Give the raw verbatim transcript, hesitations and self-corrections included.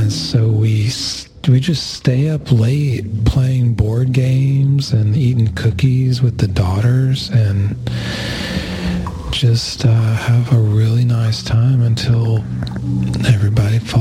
And so we we just stay up late playing board games and eating cookies with the daughters and just uh, have a really nice time until everybody falls